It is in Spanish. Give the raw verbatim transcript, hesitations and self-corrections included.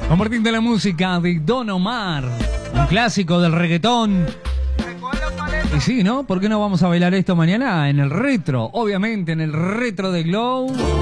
Compartiendo la música de Don Omar, un clásico del reggaetón. Y sí, ¿no? ¿Por qué no vamos a bailar esto mañana en el retro? Obviamente en el retro de Glow.